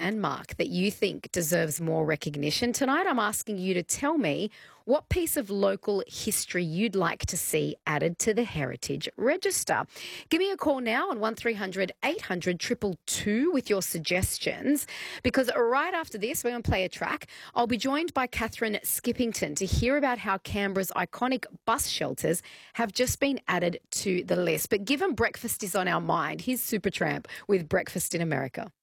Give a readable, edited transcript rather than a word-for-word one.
landmark that you think deserves more recognition. Tonight, I'm asking you to tell me what piece of local history you'd like to see added to the Heritage Register. Give me a call now on 1300 800 222 with your suggestions, because right after this, we're going to play a track. I'll be joined by Catherine Skippington to hear about how Canberra's iconic bus shelters have just been added to the list. But given breakfast is on our mind, here's Supertramp with Breakfast in America.